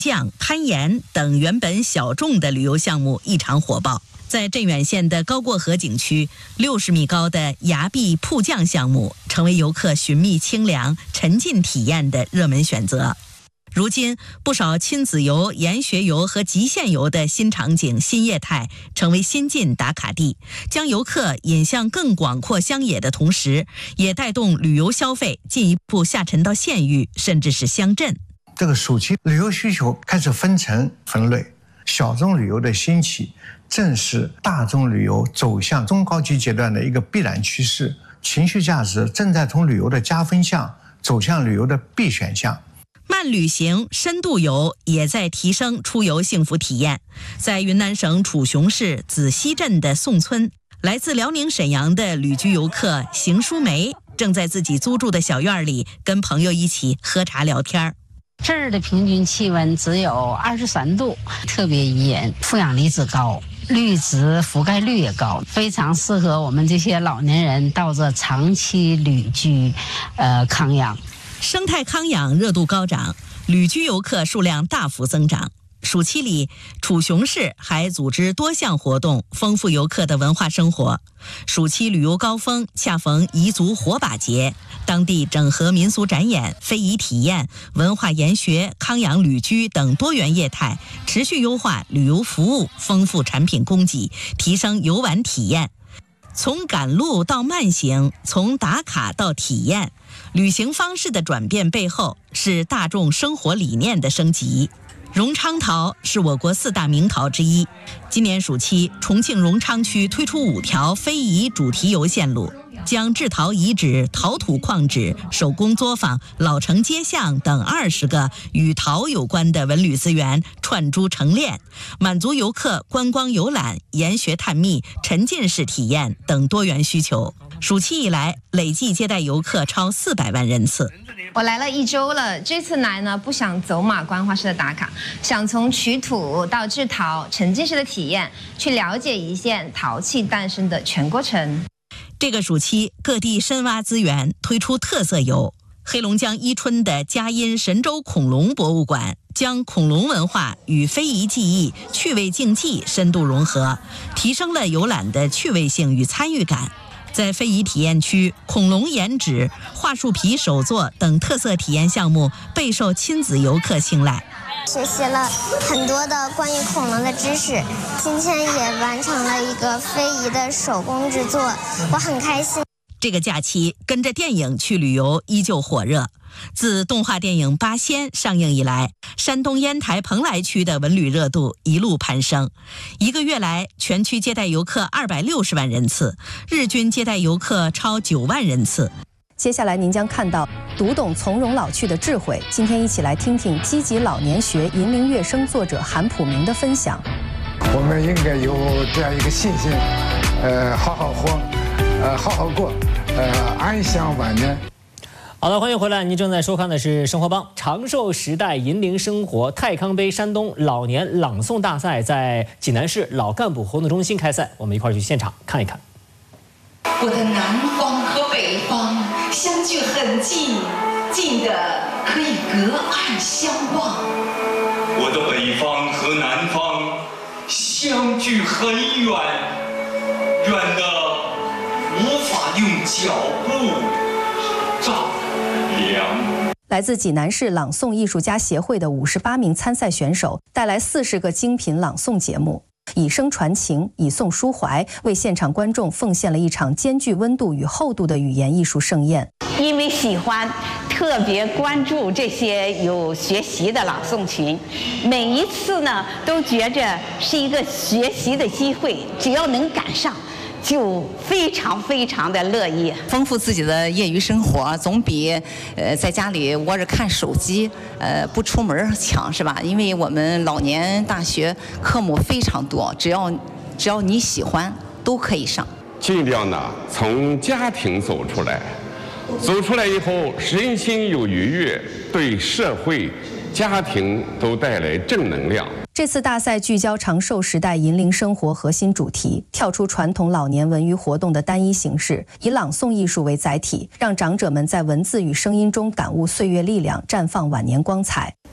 降、攀岩等原本小众的旅游项目异常火爆。在镇远县的高过河景区，60米高的崖壁瀑降项目成为游客寻觅清凉、沉浸体验的热门选择。如今，不少亲子游、研学游和极限游的新场景、新业态成为新晋打卡地，将游客引向更广阔乡野的同时，也带动旅游消费进一步下沉到县域，甚至是乡镇。 这个暑期旅游需求开始分层分类，小众旅游的兴起正是大众旅游走向中高级阶段的一个必然趋势。情绪价值正在从旅游的加分项走向旅游的必选项。 慢旅行、深度游也在提升出游幸福体验。在云南省楚雄市子溪镇的宋村，来自辽宁沈阳的旅居游客邢淑梅正在自己租住的小院里跟朋友一起喝茶聊天。 这儿的平均气温只有23度，特别宜人，负氧离子高，绿植覆盖率也高，非常适合我们这些老年人到这长期旅居，康养。 生态康养热度高涨，旅居游客数量大幅增长。暑期里，楚雄市还组织多项活动，丰富游客的文化生活。暑期旅游高峰恰逢彝族火把节，当地整合民俗展演、非遗体验、文化研学、康养旅居等多元业态，持续优化旅游服务，丰富产品供给，提升游玩体验。从赶路到慢行，从打卡到体验，旅行方式的转变背后是大众生活理念的升级。荣昌陶是我国4大名陶之一。今年暑期，重庆荣昌区推出5条非遗主题游线路，将制陶遗址、陶土矿址、手工作坊、老城街巷等20个与陶有关的文旅资源串珠成链，满足游客观光游览、研学探秘、沉浸式体验等多元需求。暑期以来，累计接待游客超400万人次。 我来了1周了，这次来呢，不想走马观花式的打卡，想从取土到制陶，沉浸式的体验，去了解一线陶器诞生的全过程。 这个暑期，各地深挖资源，推出特色游。黑龙江伊春的佳音神州恐龙博物馆将恐龙文化与非遗技艺、趣味竞技深度融合，提升了游览的趣味性与参与感。在非遗体验区，恐龙研纸、桦树皮手作等特色体验项目备受亲子游客青睐。 学习了很多的关于恐龙的知识，今天也完成了一个非遗的手工制作，我很开心。 这个假期跟着电影去旅游依旧火热。自动画电影《八仙》上映以来，山东烟台蓬莱区的文旅热度一路攀升。1个月来，全区接待游客260万人次，日均接待游客超9万人次。 接下来您将看到读懂从容老去的智慧。今天一起来听听积极老年学银铃乐声作者韩普明的分享。 我们应该有这样一个信心，好好活，好好过，安享晚年。 好的，欢迎回来！您正在收看的是《生活帮》长寿时代银铃生活太康杯山东老年朗诵大赛在济南市老干部活动中心开赛，我们一块儿去现场看一看。 我的南方和北方相距很近，近的可以隔岸相望； 我的北方和南方相距很远，远的无法用脚步丈量。 来自济南市朗诵艺术家协会的58名参赛选手带来40个精品朗诵节目，以声传情，以诵抒怀，为现场观众奉献了一场兼具温度与厚度的语言艺术盛宴。 因为喜欢，特别关注这些有学习的朗诵群，每一次呢都觉着是一个学习的机会，只要能赶上，就非常的乐意， 丰富自己的业余生活，总比在家里窝着看手机，不出门强，是吧？因为我们老年大学科目非常多，只要你喜欢，都可以上。 尽量呢从家庭走出来，走出来以后，身心有愉悦，对社会、家庭都带来正能量。 这次大赛聚焦长寿时代银铃生活核心主题，跳出传统老年文娱活动的单一形式，以朗诵艺术为载体，让长者们在文字与声音中感悟岁月力量，绽放晚年光彩。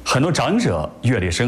很多长者阅历深。